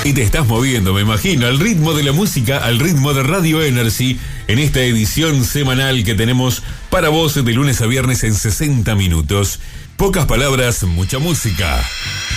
Y te estás moviendo, me imagino, al ritmo de la música, al ritmo de Radio Energy, en esta edición semanal que tenemos para vos de lunes a viernes en 60 minutos. Pocas palabras, mucha música.